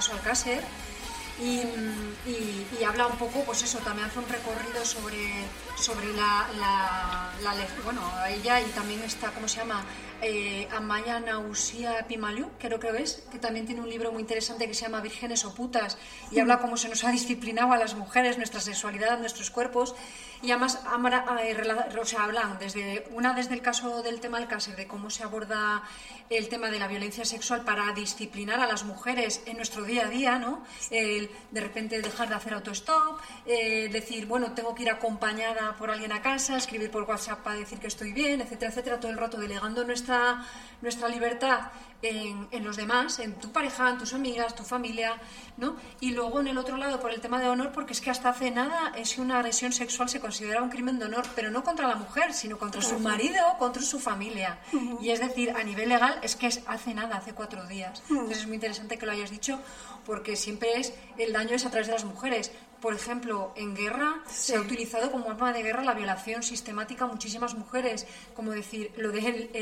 caso Alcácer. Y habla un poco, pues eso, también hace un recorrido sobre bueno, ella, y también está, ¿cómo se llama? Amaya Nausia Pimaliu, creo que es, que también tiene un libro muy interesante que se llama Vírgenes o putas, y habla cómo se nos ha disciplinado a las mujeres, nuestra sexualidad, nuestros cuerpos, y además hablan desde el caso del tema Alcácer, de cómo se aborda el tema de la violencia sexual para disciplinar a las mujeres en nuestro día a día, ¿no? De repente dejar de hacer autostop, decir, bueno, tengo que ir acompañada por alguien a casa, escribir por WhatsApp para decir que estoy bien, etcétera, etcétera, todo el rato delegando nuestra libertad en los demás, en tu pareja, en tus amigas, tu familia, ¿no? Y luego en el otro lado por el tema de honor, porque es que hasta hace nada es que una agresión sexual se considera un crimen de honor, pero no contra la mujer, sino contra su marido o contra su familia. Y es decir, a nivel legal es que hace 4 días. Entonces es muy interesante que lo hayas dicho, porque siempre el daño es a través de las mujeres. Por ejemplo, en guerra se ha utilizado como arma de guerra la violación sistemática a muchísimas mujeres, como decir, lo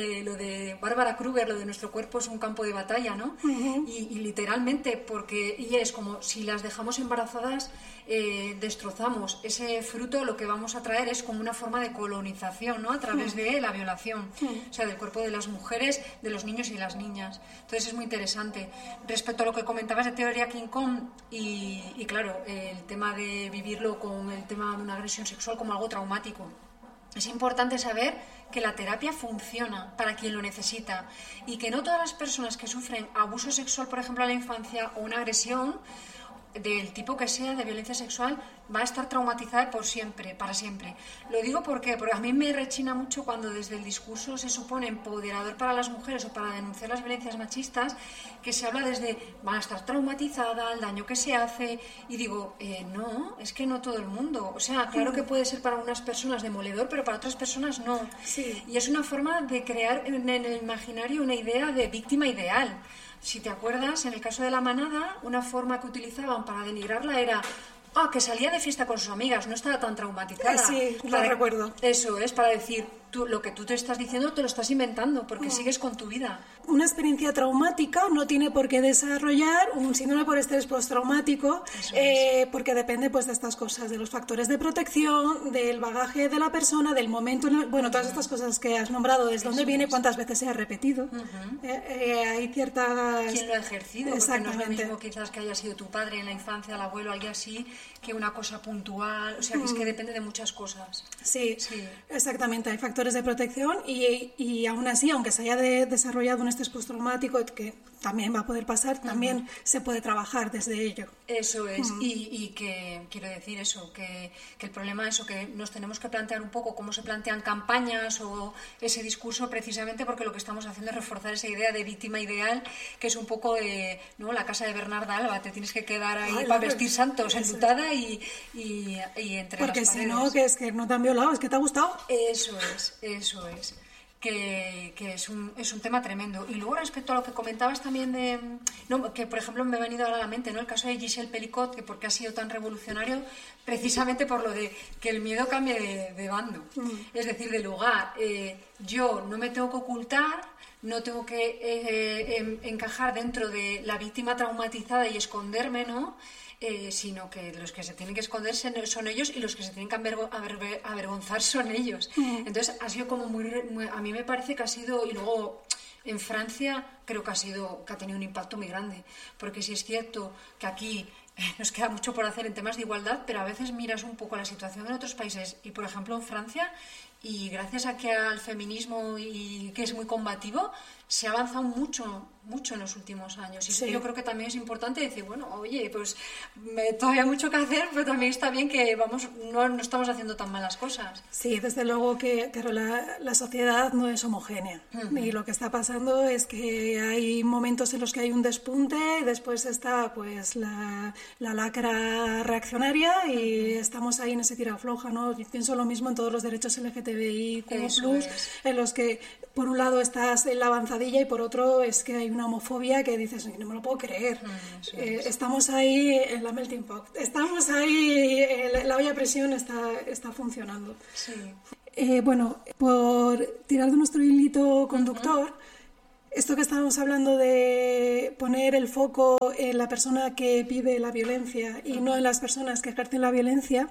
de Bárbara Kruger, lo de nuestro cuerpo es un campo de batalla, ¿no? Y literalmente, porque es como si las dejamos embarazadas, destrozamos ese fruto, lo que vamos a traer es como una forma de colonización, ¿no? A través de la violación, o sea, del cuerpo de las mujeres, de los niños y las niñas. Entonces es muy interesante. Respecto a lo que comentabas de teoría King Kong y claro, el tema de vivirlo con el tema de una agresión sexual como algo traumático. Es importante saber que la terapia funciona para quien lo necesita y que no todas las personas que sufren abuso sexual, por ejemplo, en la infancia o una agresión del tipo que sea, de violencia sexual, va a estar traumatizada por siempre, para siempre. Lo digo porque a mí me rechina mucho cuando desde el discurso se supone empoderador para las mujeres o para denunciar las violencias machistas, que se habla desde van a estar traumatizadas, el daño que se hace, y digo, no, es que no todo el mundo. O sea, claro que puede ser para unas personas demoledor, pero para otras personas no. Sí. Y es una forma de crear en el imaginario una idea de víctima ideal. Si te acuerdas, en el caso de La Manada, una forma que utilizaban para denigrarla era que salía de fiesta con sus amigas, no estaba tan traumatizada. Sí, lo recuerdo. Eso es, para decir, lo que tú te estás diciendo te lo estás inventando, porque sigues con tu vida. Una experiencia traumática no tiene por qué desarrollar un síndrome por estrés postraumático, porque depende pues de estas cosas, de los factores de protección, del bagaje de la persona, del momento, todas estas cosas que has nombrado, desde dónde viene, cuántas veces se ha repetido. Hay ciertas... ¿Quién lo ha ejercido? Porque no es lo mismo quizás que haya sido tu padre en la infancia, el abuelo, alguien así, que una cosa puntual, o sea, que es que depende de muchas cosas. Sí, exactamente, hay factores de protección y aún así, aunque se haya desarrollado un estrés postraumático, que también va a poder pasar, también se puede trabajar desde ello. Eso es, y que quiero decir eso, que el problema es eso, que nos tenemos que plantear un poco cómo se plantean campañas o ese discurso, precisamente porque lo que estamos haciendo es reforzar esa idea de víctima ideal, que es un poco de, ¿no?, la casa de Bernarda Alba, te tienes que quedar ahí para vestir santos, enlutada y entre porque las paredes. Si no, que es que no te han violado, es que te ha gustado. Eso es. Que es un tema tremendo. Y luego respecto a lo que comentabas también que por ejemplo me ha venido ahora a la mente, ¿no?, el caso de Giselle Pelicot, que porque ha sido tan revolucionario precisamente por lo de que el miedo cambie de bando, es decir, de lugar. Yo no me tengo que ocultar, no tengo que encajar dentro de la víctima traumatizada y esconderme, ¿no?, sino que los que se tienen que esconder son ellos y los que se tienen que avergonzar son ellos. Entonces ha sido como muy, a mí me parece que ha sido, y luego en Francia creo que ha tenido un impacto muy grande, porque sí es cierto que aquí nos queda mucho por hacer en temas de igualdad, pero a veces miras un poco la situación en otros países y por ejemplo en Francia, y gracias a que al feminismo y que es muy combativo, se ha avanzado mucho en los últimos años. Y yo creo que también es importante decir, bueno, oye, pues todavía hay mucho que hacer, pero también está bien que no estamos haciendo tan malas cosas. Sí, desde luego que la sociedad no es homogénea. Y lo que está pasando es que hay momentos en los que hay un despunte y después está pues la lacra reaccionaria y estamos ahí en ese tira-afloja, ¿no? Yo pienso lo mismo en todos los derechos LGTBIQ+, en los que por un lado estás en la avanzadilla y por otro es que hay una homofobia que dices, no me lo puedo creer. Estamos ahí en la melting pot, estamos ahí, la olla a presión está funcionando. Sí. Bueno, por tirar de nuestro hilito conductor, esto que estábamos hablando de poner el foco en la persona que vive la violencia y no en las personas que ejercen la violencia,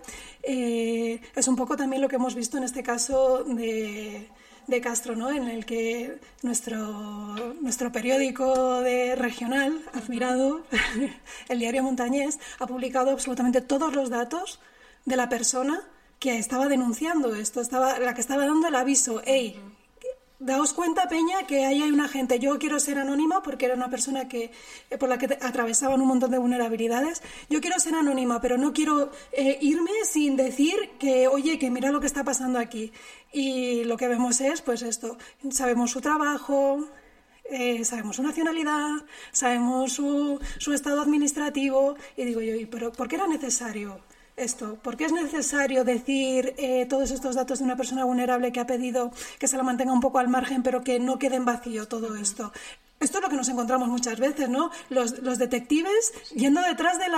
es un poco también lo que hemos visto en este caso de Castro, ¿no? En el que nuestro periódico regional, admirado, el Diario Montañés, ha publicado absolutamente todos los datos de la persona que estaba denunciando esto, la que estaba dando el aviso. ¡Ey! Daos cuenta, Peña, que ahí hay una gente. Yo quiero ser anónima porque era una persona por la que atravesaban un montón de vulnerabilidades. Yo quiero ser anónima, pero no quiero irme sin decir que, oye, que mira lo que está pasando aquí. Y lo que vemos es, pues esto, sabemos su trabajo, sabemos su nacionalidad, sabemos su estado administrativo. Y digo yo, ¿pero por qué era necesario esto? ¿Por qué es necesario decir todos estos datos de una persona vulnerable que ha pedido que se la mantenga un poco al margen, pero que no quede en vacío todo esto? Esto es lo que nos encontramos muchas veces, ¿no? Los detectives yendo detrás de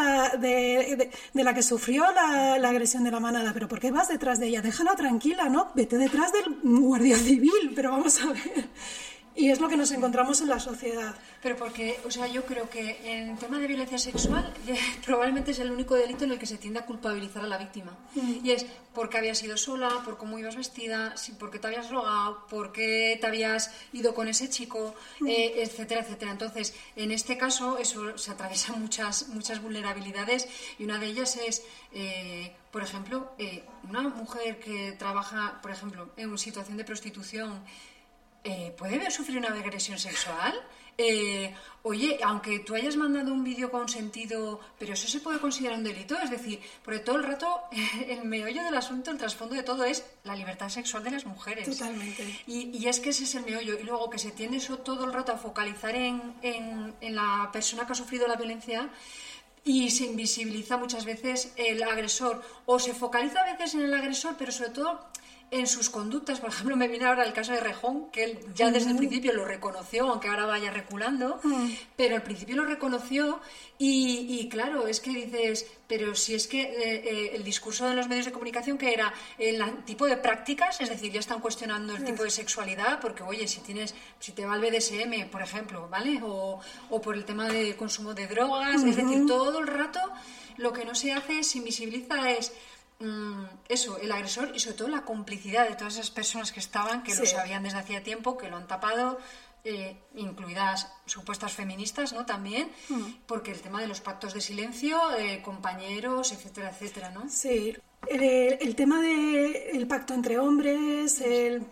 la que sufrió la agresión de la manada. ¿Pero por qué vas detrás de ella? Déjala tranquila, ¿no? Vete detrás del guardia civil, pero vamos a ver. Y es lo que nos encontramos en la sociedad. Pero porque, o sea, yo creo que en tema de violencia sexual probablemente es el único delito en el que se tiende a culpabilizar a la víctima. Y es porque habías ido sola, por cómo ibas vestida, porque te habías drogado, porque te habías ido con ese chico, etcétera, etcétera. Entonces, en este caso, eso se atraviesan muchas vulnerabilidades y una de ellas es, por ejemplo, una mujer que trabaja, por ejemplo, en una situación de prostitución, ¿puede sufrir una agresión sexual? Oye, aunque tú hayas mandado un vídeo consentido, pero eso se puede considerar un delito, es decir, porque todo el rato el meollo del asunto, el trasfondo de todo es la libertad sexual de las mujeres. Totalmente. Y es que ese es el meollo. Y luego que se tiende eso todo el rato a focalizar en la persona que ha sufrido la violencia y se invisibiliza muchas veces el agresor, o se focaliza a veces en el agresor, pero sobre todo en sus conductas. Por ejemplo, me viene ahora el caso de Rejón, que él ya desde el principio lo reconoció, aunque ahora vaya reculando, pero al principio lo reconoció y claro, es que dices, pero si es que el discurso de los medios de comunicación que era el tipo de prácticas, es decir, ya están cuestionando el tipo de sexualidad, porque oye, si te va el BDSM, por ejemplo, ¿vale? O por el tema de consumo de drogas, es decir, todo el rato lo que no se hace, se invisibiliza es eso, el agresor y sobre todo la complicidad de todas esas personas que estaban, que lo sabían desde hacía tiempo, que lo han tapado, incluidas supuestas feministas, ¿no? También, porque el tema de los pactos de silencio, compañeros, etcétera, etcétera, ¿no? Sí, el tema del pacto entre hombres,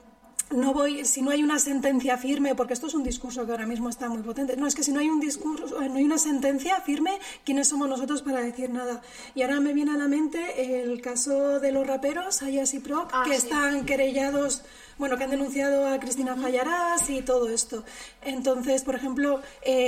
si no hay una sentencia firme, porque esto es un discurso que ahora mismo está muy potente. No, es que si no hay un discurso, no hay una sentencia firme, ¿quiénes somos nosotros para decir nada? Y ahora me viene a la mente el caso de los raperos, Ayas y Proc, que están querellados, bueno, que han denunciado a Cristina Fallarás y todo esto. Entonces, por ejemplo,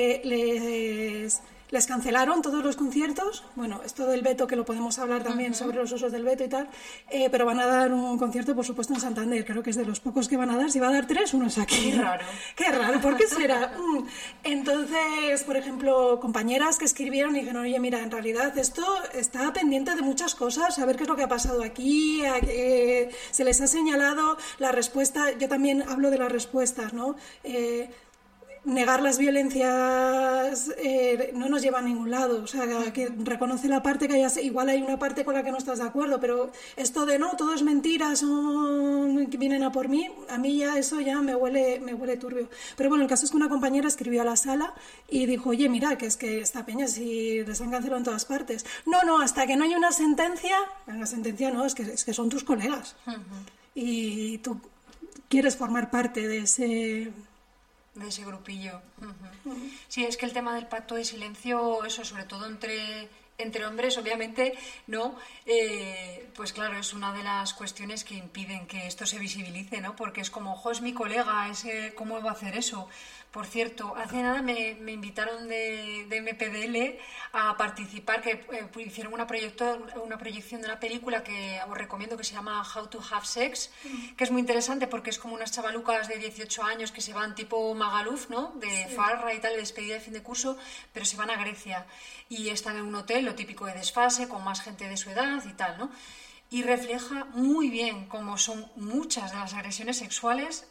les cancelaron todos los conciertos. Bueno, esto del veto, que lo podemos hablar también sobre los usos del veto y tal, pero van a dar un concierto, por supuesto, en Santander. Creo que es de los pocos que van a dar. Si va a dar 3, uno es aquí. Qué raro. Qué raro, ¿por qué será? Entonces, por ejemplo, compañeras que escribieron y dijeron, oye, mira, en realidad esto está pendiente de muchas cosas, a ver qué es lo que ha pasado aquí, se les ha señalado la respuesta. Yo también hablo de las respuestas, ¿no? Negar las violencias no nos lleva a ningún lado. O sea, que reconoce la parte que igual hay una parte con la que no estás de acuerdo, pero esto de no, todo es mentira, que vienen a por mí, a mí ya eso ya me huele turbio. Pero bueno, el caso es que una compañera escribió a la sala y dijo, oye, mira, que es que esta peña si les han cancelado en todas partes. No, hasta que no hay una sentencia no, es que son tus colegas. Y tú quieres formar parte de ese grupillo. Sí, es que el tema del pacto de silencio, eso sobre todo entre hombres, obviamente, ¿no? Pues claro, es una de las cuestiones que impiden que esto se visibilice, ¿no? Porque es como, es mi colega, ¿cómo va a hacer eso? Por cierto, hace nada me invitaron de MPDL a participar, que hicieron una proyección de una película que os recomiendo, que se llama How to Have Sex, que es muy interesante porque es como unas chavalucas de 18 años que se van tipo Magaluf, ¿no? De farra y tal, de despedida de fin de curso, pero se van a Grecia y están en un hotel, lo típico de desfase, con más gente de su edad y tal, ¿no? Y refleja muy bien cómo son muchas de las agresiones sexuales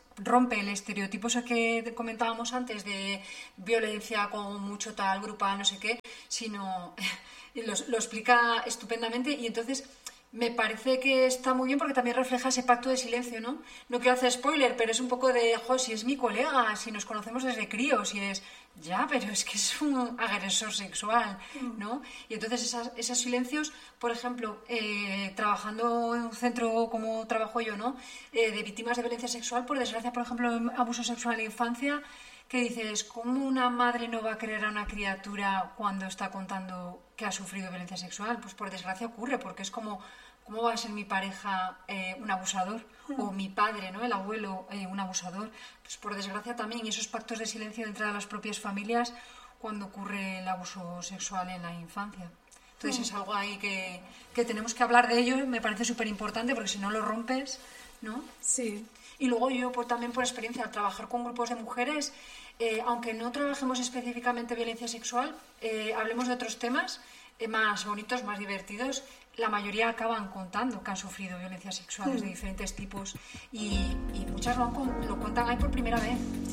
rompe el estereotipo ese que comentábamos antes de violencia con mucho tal, grupal, no sé qué, sino lo explica estupendamente y entonces me parece que está muy bien porque también refleja ese pacto de silencio, ¿no? No quiero hacer spoiler, pero es un poco de, si es mi colega, si nos conocemos desde críos, si es, ya, pero es que es un agresor sexual, ¿no? Y entonces esos silencios, por ejemplo, trabajando en un centro como trabajo yo, ¿no? De víctimas de violencia sexual, por desgracia, por ejemplo, abuso sexual en la infancia, que dices, ¿cómo una madre no va a creer a una criatura cuando está contando que ha sufrido violencia sexual? Pues por desgracia ocurre, porque es como, ¿cómo va a ser mi pareja un abusador? O mi padre, ¿no? El abuelo, un abusador. Pues por desgracia también, y esos pactos de silencio dentro de las propias familias cuando ocurre el abuso sexual en la infancia. Entonces es algo ahí que tenemos que hablar de ello, me parece súper importante, porque si no lo rompes, ¿no? Sí. Y luego yo también por experiencia, al trabajar con grupos de mujeres, aunque no trabajemos específicamente violencia sexual, hablemos de otros temas más bonitos, más divertidos, la mayoría acaban contando que han sufrido violencias sexuales de diferentes tipos y muchas lo cuentan ahí por primera vez.